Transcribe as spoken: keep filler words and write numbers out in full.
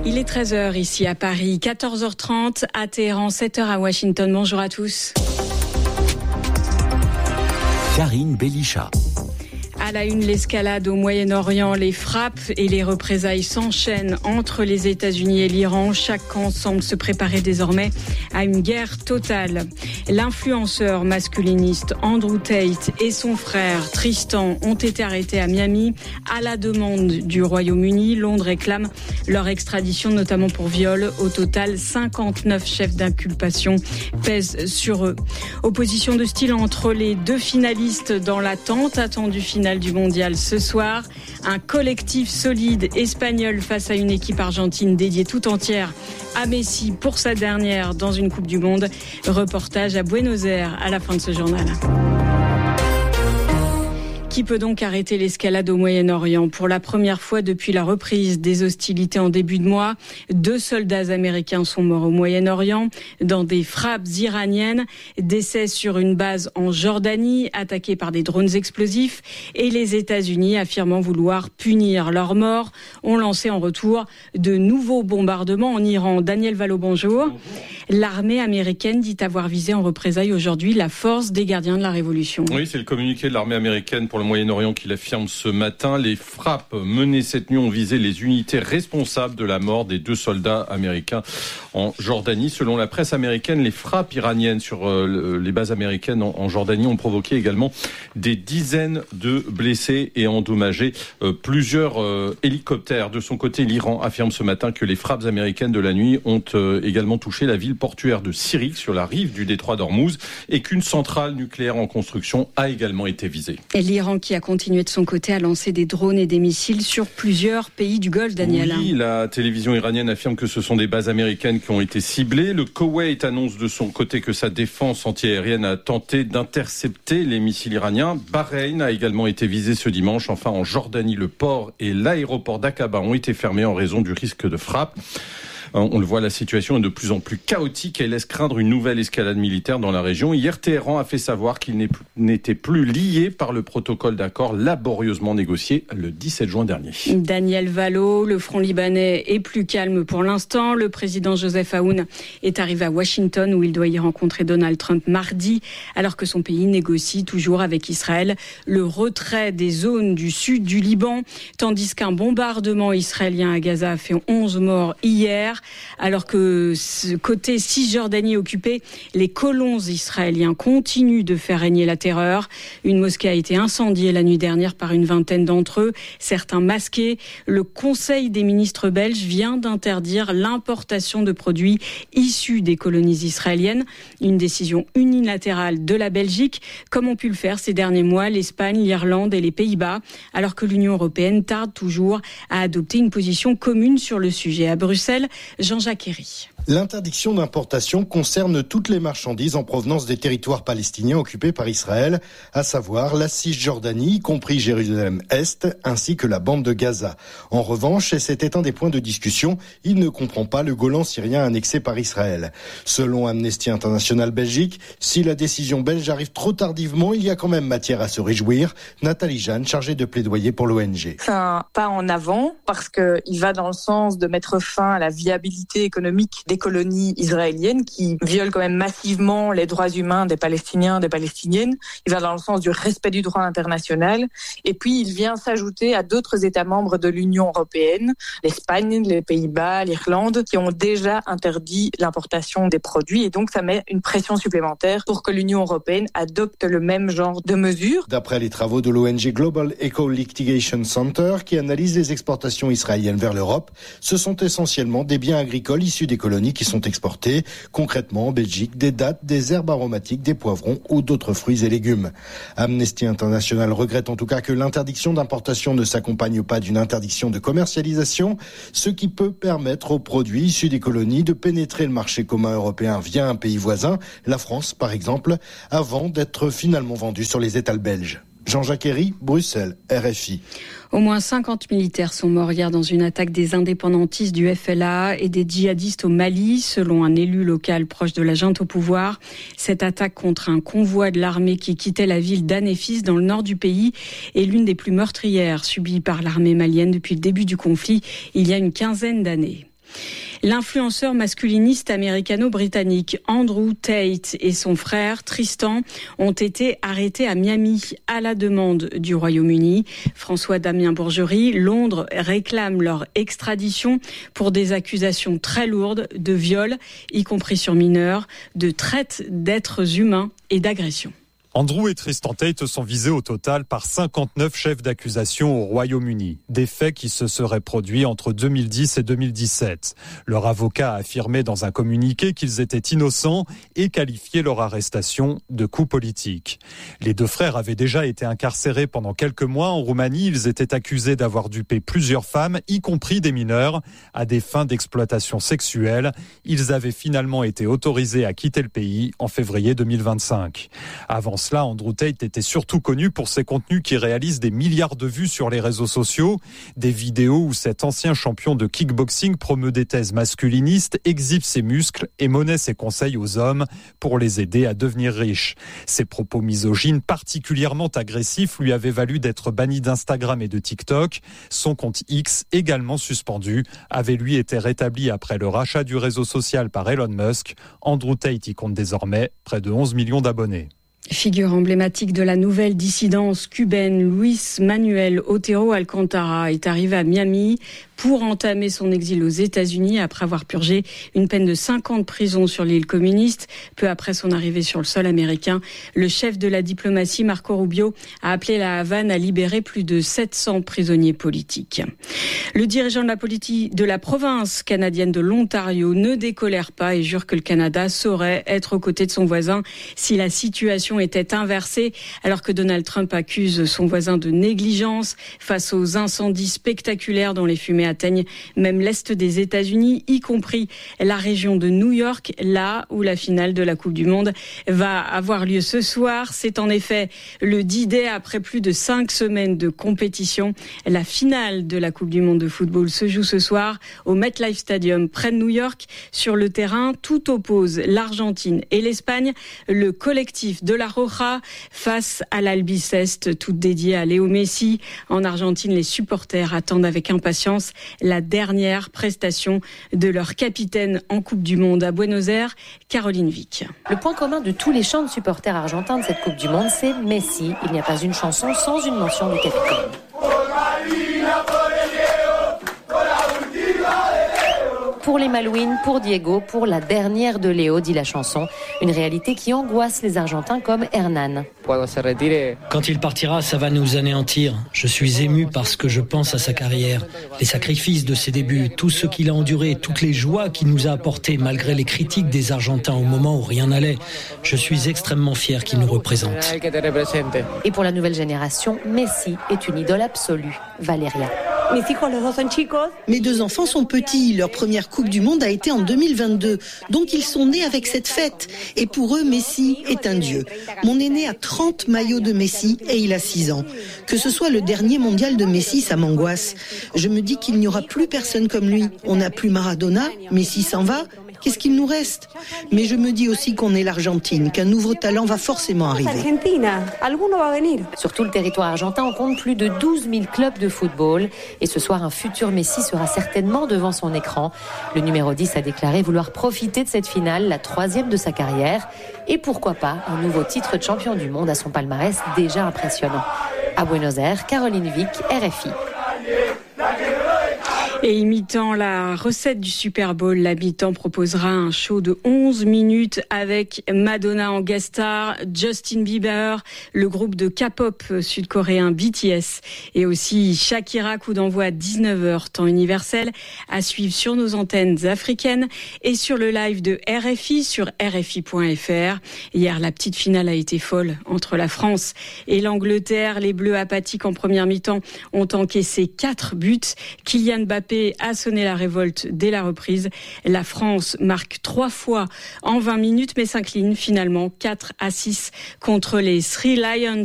Il est treize heures ici à Paris, quatorze heures trente à Téhéran, sept heures à Washington. Bonjour à tous. Karine Bélicha. À la une, l'escalade au Moyen-Orient, les frappes et les représailles s'enchaînent entre les États-Unis et l'Iran. Chaque camp semble se préparer désormais à une guerre totale. L'influenceur masculiniste Andrew Tate et son frère Tristan ont été arrêtés à Miami à la demande du Royaume-Uni. Londres réclame leur extradition, notamment pour viol. Au total, cinquante-neuf chefs d'inculpation pèsent sur eux. Opposition de style entre les deux finalistes dans l'attente attendue finale du mondial ce soir. Un collectif solide espagnol face à une équipe argentine dédiée tout entière à Messi pour sa dernière dans une Coupe du Monde. Reportage à Buenos Aires à la fin de ce journal. Qui peut donc arrêter l'escalade au Moyen-Orient ? Pour la première fois depuis la reprise des hostilités en début de mois, deux soldats américains sont morts au Moyen-Orient dans des frappes iraniennes. Décès sur une base en Jordanie, attaquée par des drones explosifs. Et les États-Unis, affirmant vouloir punir leurs morts, ont lancé en retour de nouveaux bombardements en Iran. Daniel Valo, bonjour. bonjour. L'armée américaine dit avoir visé en représailles aujourd'hui la force des gardiens de la Révolution. Oui, c'est le communiqué de l'armée américaine pour le Moyen-Orient qui l'affirme ce matin. Les frappes menées cette nuit ont visé les unités responsables de la mort des deux soldats américains en Jordanie. Selon la presse américaine, les frappes iraniennes sur euh, les bases américaines en, en Jordanie ont provoqué également des dizaines de blessés et endommagé euh, plusieurs euh, hélicoptères. De son côté, l'Iran affirme ce matin que les frappes américaines de la nuit ont euh, également touché la ville portuaire de Syrie sur la rive du détroit d'Ormuz et qu'une centrale nucléaire en construction a également été visée. Et l'Iran qui a continué de son côté à lancer des drones et des missiles sur plusieurs pays du Golfe, Daniel. Oui, la télévision iranienne affirme que ce sont des bases américaines qui ont été ciblées. Le Koweït annonce de son côté que sa défense antiaérienne a tenté d'intercepter les missiles iraniens. Bahreïn a également été visé ce dimanche. Enfin, en Jordanie, le port et l'aéroport d'Aqaba ont été fermés en raison du risque de frappe. On le voit, la situation est de plus en plus chaotique et laisse craindre une nouvelle escalade militaire dans la région. Hier, Téhéran a fait savoir qu'il n'était plus lié par le protocole d'accord laborieusement négocié le dix-sept juin dernier. Daniel Valo, le front libanais est plus calme pour l'instant. Le président Joseph Aoun est arrivé à Washington où il doit y rencontrer Donald Trump mardi, alors que son pays négocie toujours avec Israël le retrait des zones du sud du Liban, tandis qu'un bombardement israélien à Gaza a fait onze morts hier. Alors que côté Cisjordanie occupée, les colons israéliens continuent de faire régner la terreur. Une mosquée a été incendiée la nuit dernière par une vingtaine d'entre eux, certains masqués. Le Conseil des ministres belges vient d'interdire l'importation de produits issus des colonies israéliennes. Une décision unilatérale de la Belgique, comme ont pu le faire ces derniers mois l'Espagne, l'Irlande et les Pays-Bas, alors que l'Union européenne tarde toujours à adopter une position commune sur le sujet. À Bruxelles, Jean-Jacques Herry. L'interdiction d'importation concerne toutes les marchandises en provenance des territoires palestiniens occupés par Israël, à savoir la Cisjordanie, y compris Jérusalem-Est, ainsi que la bande de Gaza. En revanche, et c'était un des points de discussion, il ne comprend pas le Golan syrien annexé par Israël. Selon Amnesty International Belgique, si la décision belge arrive trop tardivement, il y a quand même matière à se réjouir. Nathalie Jeanne, chargée de plaidoyer pour l'O N G. C'est un pas en avant parce qu'il va dans le sens de mettre fin à la viabilité économique des colonies israéliennes qui violent quand même massivement les droits humains des Palestiniens, des Palestiniennes. Il va dans le sens du respect du droit international. Et puis, il vient s'ajouter à d'autres États membres de l'Union européenne, l'Espagne, les Pays-Bas, l'Irlande, qui ont déjà interdit l'importation des produits. Et donc, ça met une pression supplémentaire pour que l'Union européenne adopte le même genre de mesures. D'après les travaux de l'O N G Global Eco Litigation Center, qui analyse les exportations israéliennes vers l'Europe, ce sont essentiellement des biens agricoles issus des colonies qui sont exportés. Concrètement, en Belgique, des dattes, des herbes aromatiques, des poivrons ou d'autres fruits et légumes. Amnesty International regrette en tout cas que l'interdiction d'importation ne s'accompagne pas d'une interdiction de commercialisation, ce qui peut permettre aux produits issus des colonies de pénétrer le marché commun européen via un pays voisin, la France par exemple, avant d'être finalement vendus sur les étals belges. Jean-Jacques Herry, Bruxelles, R F I. Au moins cinquante militaires sont morts hier dans une attaque des indépendantistes du F L A et des djihadistes au Mali, selon un élu local proche de la junte au pouvoir. Cette attaque contre un convoi de l'armée qui quittait la ville d'Anéfis dans le nord du pays est l'une des plus meurtrières subies par l'armée malienne depuis le début du conflit, il y a une quinzaine d'années. L'influenceur masculiniste américano-britannique Andrew Tate et son frère Tristan ont été arrêtés à Miami à la demande du Royaume-Uni. François Damien Bourgerie, Londres réclame leur extradition pour des accusations très lourdes de viol, y compris sur mineurs, de traite d'êtres humains et d'agression. Andrew et Tristan Tate sont visés au total par cinquante-neuf chefs d'accusation au Royaume-Uni. Des faits qui se seraient produits entre deux mille dix et deux mille dix-sept. Leur avocat a affirmé dans un communiqué qu'ils étaient innocents et qualifié leur arrestation de coup politique. Les deux frères avaient déjà été incarcérés pendant quelques mois en Roumanie. Ils étaient accusés d'avoir dupé plusieurs femmes, y compris des mineurs, à des fins d'exploitation sexuelle. Ils avaient finalement été autorisés à quitter le pays en février deux mille vingt-cinq. Avant cela, Andrew Tate était surtout connu pour ses contenus qui réalisent des milliards de vues sur les réseaux sociaux. Des vidéos où cet ancien champion de kickboxing promeut des thèses masculinistes, exhibe ses muscles et monnaie ses conseils aux hommes pour les aider à devenir riches. Ses propos misogynes particulièrement agressifs lui avaient valu d'être banni d'Instagram et de TikTok. Son compte X, également suspendu, avait lui été rétabli après le rachat du réseau social par Elon Musk. Andrew Tate y compte désormais près de onze millions d'abonnés. Figure emblématique de la nouvelle dissidence cubaine, Luis Manuel Otero Alcántara est arrivé à Miami pour entamer son exil aux États-Unis après avoir purgé une peine de cinq ans de prison sur l'île communiste. Peu après son arrivée sur le sol américain, le chef de la diplomatie, Marco Rubio, a appelé la Havane à libérer plus de sept cents prisonniers politiques. Le dirigeant de la, politi- de la province canadienne de l'Ontario ne décolère pas et jure que le Canada saurait être aux côtés de son voisin si la situation était inversée, alors que Donald Trump accuse son voisin de négligence face aux incendies spectaculaires dont les fumées atteignent même l'est des États-Unis, y compris la région de New York, là où la finale de la Coupe du Monde va avoir lieu ce soir. C'est en effet le D-Day après plus de cinq semaines de compétition. La finale de la Coupe du Monde de football se joue ce soir au MetLife Stadium près de New York. Sur le terrain, tout oppose l'Argentine et l'Espagne. Le collectif de la Roja face à l'Albiceste, toute dédiée à Léo Messi. En Argentine, les supporters attendent avec impatience la dernière prestation de leur capitaine en Coupe du Monde à Buenos Aires, Caroline Vic. Le point commun de tous les chants de supporters argentins de cette Coupe du Monde, c'est Messi. Il n'y a pas une chanson sans une mention du capitaine. Pour les Malouines, pour Diego, pour la dernière de Léo, dit la chanson. Une réalité qui angoisse les Argentins comme Hernan. Quand il partira, ça va nous anéantir. Je suis ému parce que je pense à sa carrière, les sacrifices de ses débuts, tout ce qu'il a enduré, toutes les joies qu'il nous a apportées malgré les critiques des Argentins au moment où rien n'allait. Je suis extrêmement fier qu'il nous représente. Et pour la nouvelle génération, Messi est une idole absolue. Valéria. Mes deux enfants sont petits. Leur première Coupe du Monde a été en deux mille vingt-deux. Donc ils sont nés avec cette fête. Et pour eux, Messi est un dieu. Mon aîné a trente maillots de Messi et il a six ans. Que ce soit le dernier mondial de Messi, ça m'angoisse. Je me dis qu'il n'y aura plus personne comme lui. On n'a plus Maradona, Messi s'en va. Qu'est-ce qu'il nous reste ? Mais je me dis aussi qu'on est l'Argentine, qu'un nouveau talent va forcément arriver. Sur tout le territoire argentin, on compte plus de douze mille clubs de football. Et ce soir, un futur Messi sera certainement devant son écran. Le numéro dix a déclaré vouloir profiter de cette finale, la troisième de sa carrière. Et pourquoi pas un nouveau titre de champion du monde à son palmarès déjà impressionnant. À Buenos Aires, Caroline Vic, R F I. Et imitant la recette du Super Bowl, l'habitant proposera un show de onze minutes avec Madonna en guest star, Justin Bieber, le groupe de K-pop sud-coréen B T S et aussi Shakira, coup d'envoi à dix-neuf heures, temps universel, à suivre sur nos antennes africaines et sur le live de R F I sur R F I point F R. Hier, la petite finale a été folle entre la France et l'Angleterre. Les Bleus apathiques en première mi-temps ont encaissé quatre buts. Kylian Mbappé a sonné la révolte dès la reprise. La France marque trois fois en vingt minutes, mais s'incline finalement quatre à six contre les Three Lions